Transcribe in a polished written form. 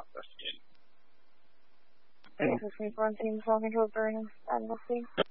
This is me, Francine, talking to a burn and nothing.